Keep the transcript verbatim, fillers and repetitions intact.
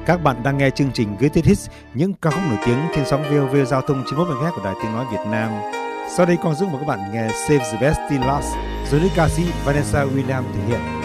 Các bạn đang nghe chương trình Greatest Hits, những ca khúc nổi tiếng trên sóng vê o vê Giao thông chín mươi mốt mê ga héc của Đài Tiếng nói Việt Nam. Sau đây con giúp mời các bạn nghe Save the Best Still Lost do nữ ca sĩ Vanessa Williams thực hiện.